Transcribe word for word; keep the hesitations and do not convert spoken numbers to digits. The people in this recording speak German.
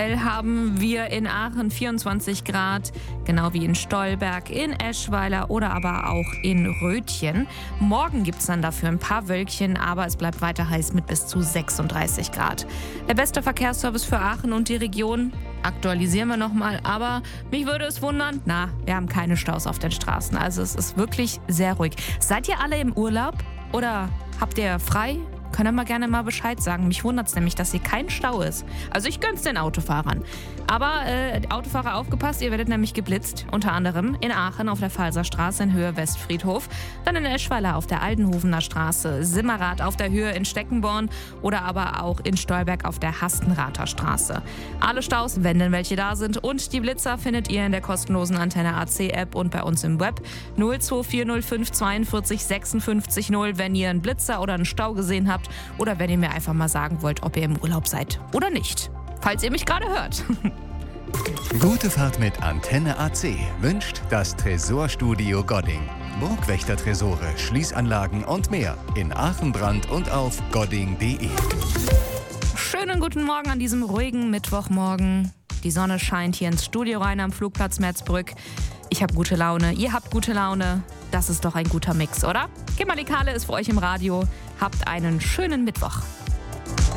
Aktuell haben wir in Aachen vierundzwanzig Grad, genau wie in Stolberg, in Eschweiler oder aber auch in Röthen. Morgen gibt es dann dafür ein paar Wölkchen, aber es bleibt weiter heiß mit bis zu sechsunddreißig Grad. Der beste Verkehrsservice für Aachen und die Region aktualisieren wir nochmal, aber mich würde es wundern, na, wir haben keine Staus auf den Straßen. Also es ist wirklich sehr ruhig. Seid ihr alle im Urlaub oder habt ihr frei? Könnt ihr mal gerne mal Bescheid sagen. Mich wundert es nämlich, dass hier kein Stau ist. Also ich gönn's den Autofahrern. Aber äh, Autofahrer aufgepasst, ihr werdet nämlich geblitzt. Unter anderem in Aachen auf der Pfalzerstraße in Höhe Westfriedhof. Dann in Eschweiler auf der Altenhofener Straße. Simmerath auf der Höhe in Steckenborn. Oder aber auch in Stolberg auf der Hastenrather Straße. Alle Staus, wenn denn welche da sind. Und die Blitzer findet ihr in der kostenlosen Antenne A C App und bei uns im Web. null zwei vier null fünf zweiundvierzig sechsundfünfzig null, wenn ihr einen Blitzer oder einen Stau gesehen habt. Oder wenn ihr mir einfach mal sagen wollt, ob ihr im Urlaub seid oder nicht. Falls ihr mich gerade hört. Gute Fahrt mit Antenne A C wünscht das Tresorstudio Godding. Burgwächter-Tresore, Schließanlagen und mehr in Aachen, Brand und auf godding punkt de. Schönen guten Morgen an diesem ruhigen Mittwochmorgen. Die Sonne scheint hier ins Studio rein am Flugplatz Merzbrück. Ich habe gute Laune, ihr habt gute Laune. Das ist doch ein guter Mix, oder? Kim Malikale ist für euch im Radio. Habt einen schönen Mittwoch.